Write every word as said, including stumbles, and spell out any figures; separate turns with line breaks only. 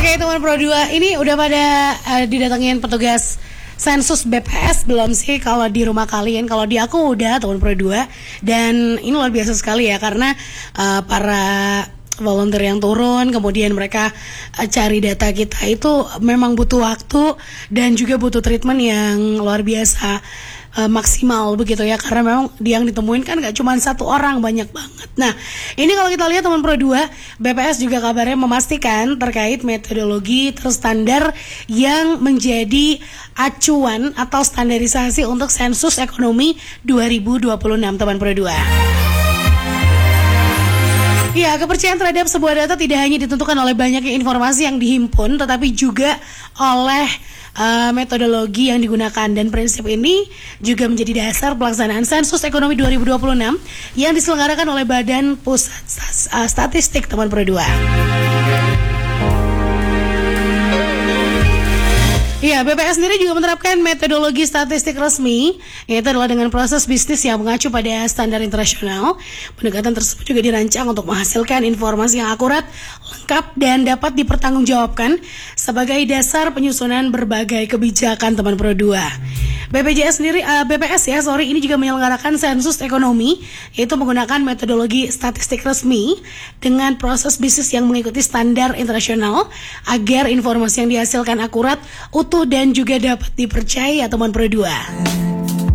Oke teman Pro dua, ini udah pada uh, didatengin petugas sensus B P S belum sih? Kalau di rumah kalian, kalau di aku udah teman Pro dua. Dan ini luar biasa sekali ya, karena uh, para volunteer yang turun, kemudian mereka uh, cari data kita itu memang butuh waktu dan juga butuh treatment yang luar biasa. Uh, maksimal begitu ya, karena memang yang ditemuin kan gak cuma satu orang, banyak banget. Nah ini kalau kita lihat teman Pro dua, B P S juga kabarnya memastikan terkait metodologi terstandar yang menjadi acuan atau standarisasi untuk sensus ekonomi dua ribu dua puluh enam teman Pro dua. Ya, kepercayaan terhadap sebuah data tidak hanya ditentukan oleh banyaknya informasi yang dihimpun, tetapi juga oleh uh, metodologi yang digunakan. Dan prinsip ini juga menjadi dasar pelaksanaan sensus ekonomi dua ribu dua puluh enam yang diselenggarakan oleh Badan Pusat Statistik teman Pro dua. Ya, B P S sendiri juga menerapkan metodologi statistik resmi, yaitu adalah dengan proses bisnis yang mengacu pada standar internasional. Pendekatan tersebut juga dirancang untuk menghasilkan informasi yang akurat, lengkap, dan dapat dipertanggungjawabkan sebagai dasar penyusunan berbagai kebijakan teman Pro dua. B P J S sendiri, uh, B P S ya, sorry, ini juga menyelenggarakan sensus ekonomi, yaitu menggunakan metodologi statistik resmi dengan proses bisnis yang mengikuti standar internasional agar informasi yang dihasilkan akurat, utuh, dan juga dapat dipercaya teman Pro dua.